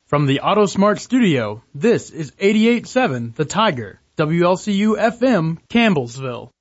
From the AutoSmart studio, this is 88.7 The Tiger, WLCU FM, Campbellsville.